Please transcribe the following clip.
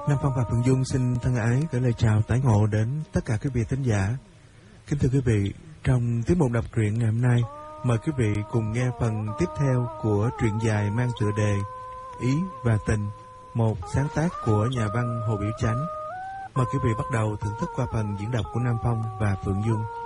Nam Phong và Phượng Dung xin thân ái gửi lời chào tái ngộ đến tất cả quý vị thính giả. Kính thưa quý vị, trong tiết mục đọc truyện ngày hôm nay, mời quý vị cùng nghe phần tiếp theo của truyện dài mang tựa đề Ý và Tình, một sáng tác của nhà văn Hồ Biểu Chánh. Mời quý vị bắt đầu thưởng thức qua phần diễn đọc của Nam Phong và Phượng Dung.